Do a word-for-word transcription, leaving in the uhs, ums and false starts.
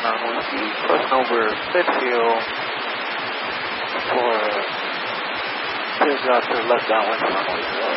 on Whiskey, crossing over Midfield for, uh, tails out to the left downwind runway zero.